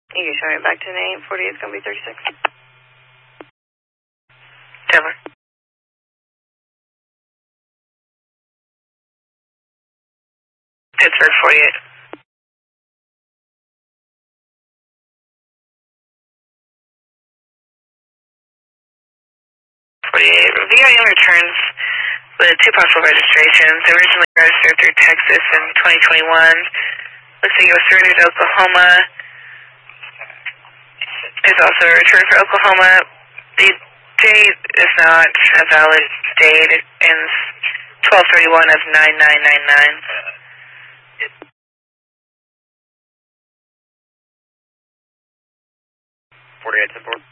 You can show me back to name. 48 is going to be 36. Denver. Pittsburgh 48. 48. VIM returns with two possible registrations. Originally registered through Texas in 2021. Looks like it was surrendered to Oklahoma. There's also a return for Oklahoma. The date is not a valid date. It ends 12/31 of 9999. 48 to 4.